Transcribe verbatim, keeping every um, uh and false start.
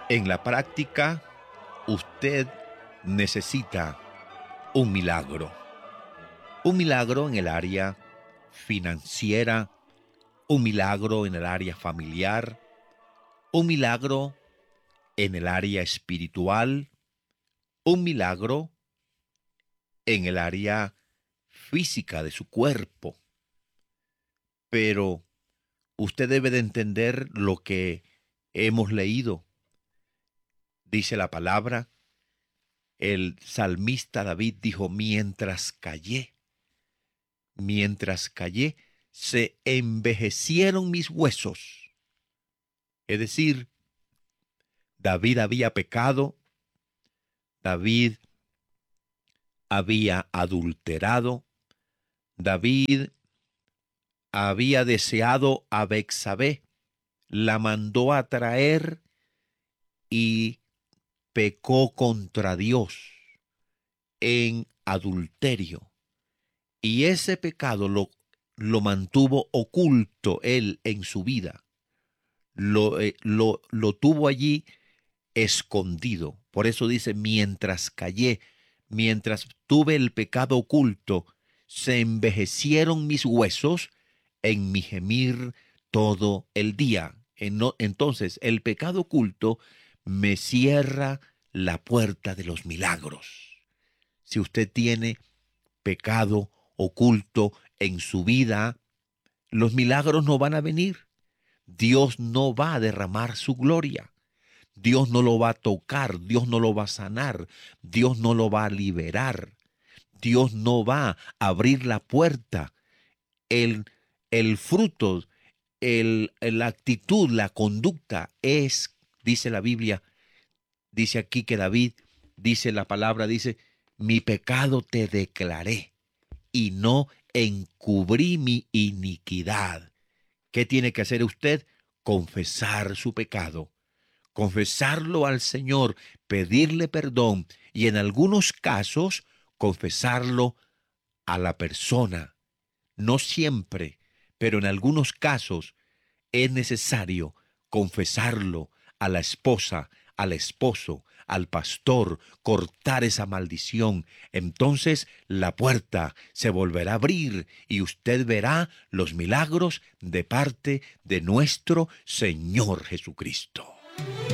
En la práctica, usted necesita un milagro. Un milagro en el área financiera, un milagro en el área familiar, un milagro en el área espiritual, un milagro en el área física de su cuerpo. Pero usted debe de entender lo que hemos leído. Dice la palabra, el salmista David dijo, mientras callé, mientras callé, se envejecieron mis huesos. Es decir, David había pecado, David había adulterado, David había deseado a Betsabé, la mandó a traer y pecó contra Dios en adulterio. Y ese pecado lo, lo mantuvo oculto él en su vida. Lo, eh, lo, lo tuvo allí escondido. Por eso dice, mientras callé, mientras tuve el pecado oculto, se envejecieron mis huesos en mi gemir todo el día. Entonces, el pecado oculto me cierra la puerta de los milagros. Si usted tiene pecado oculto en su vida, los milagros no van a venir. Dios no va a derramar su gloria. Dios no lo va a tocar, Dios no lo va a sanar, Dios no lo va a liberar, Dios no va a abrir la puerta. El, el fruto, el, la actitud, la conducta es, dice la Biblia, dice aquí que David, dice la palabra, dice, mi pecado te declaré y no encubrí mi iniquidad. ¿Qué tiene que hacer usted? Confesar su pecado. Confesarlo al Señor, pedirle perdón y en algunos casos confesarlo a la persona. No siempre, pero en algunos casos es necesario confesarlo a la esposa, al esposo, al pastor, cortar esa maldición. Entonces la puerta se volverá a abrir y usted verá los milagros de parte de nuestro Señor Jesucristo.